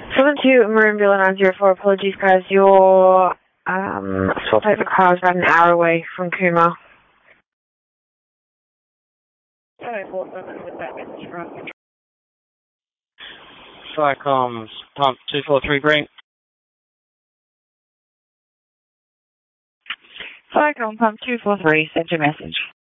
72 Maroonville 904, apologies guys, your swap over car is about an hour away from Cooma. With that message from Firecoms, pump 243 Brink. Firecom Pump 243, send your message.